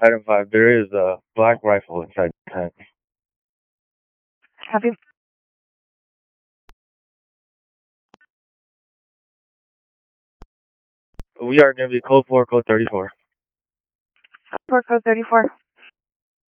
Item 5, there is a black rifle inside the tent. Copy. We are going to be code 4, code 34. For code 34.